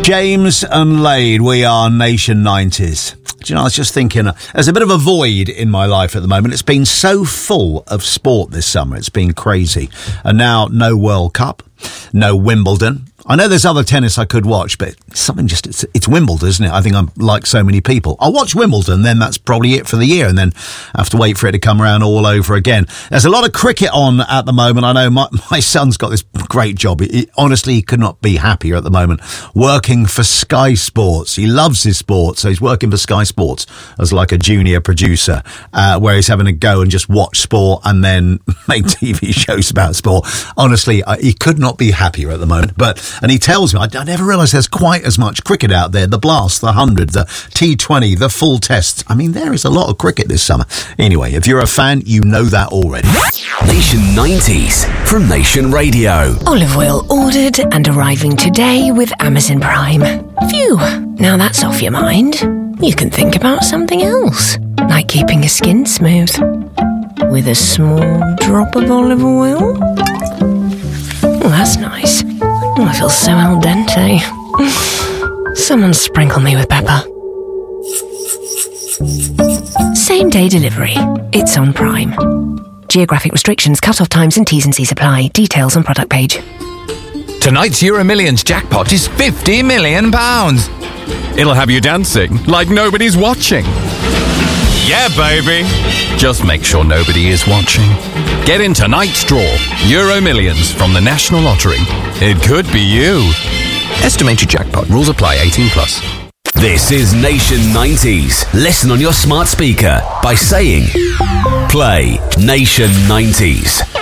James and Lade, we are Nation 90s. Do you know, I was just thinking, there's a bit of a void in my life at the moment. It's been so full of sport this summer. It's been crazy. And now no World Cup, no Wimbledon. I know there's other tennis I could watch, but something just, it's Wimbledon, isn't it? I think I'm like so many people. I'll watch Wimbledon, then that's probably it for the year, and then have to wait for it to come around all over again. There's a lot of cricket on at the moment. I know my son's got this great job. Honestly, he could not be happier at the moment, working for Sky Sports. He loves his sport, so he's working for Sky Sports as like a junior producer, where he's having to go and just watch sport and then make TV shows about sport. Honestly, he could not be happier at the moment. And he tells me, I never realised there's quite as much cricket out there. The Blast, the 100, the T20, the full tests. I mean, there is a lot of cricket this summer. Anyway, if you're a fan, you know that already. Nation 90s from Nation Radio. Olive oil ordered and arriving today with Amazon Prime. Phew, now that's off your mind. You can think about something else, like keeping your skin smooth with a small drop of olive oil. Oh, that's nice. Oh, I feel so al dente. Someone sprinkle me with pepper. Same day delivery. It's on Prime. Geographic restrictions, cut-off times and T's and C's apply. Details on product page. Tonight's Euro Millions jackpot is £50 million. It'll have you dancing like nobody's watching. Yeah, baby. Just make sure nobody is watching. Get in tonight's draw. Euro Millions from the National Lottery. It could be you. Estimated jackpot. Rules apply. 18+. This is Nation 90s. Listen on your smart speaker by saying, play Nation 90s.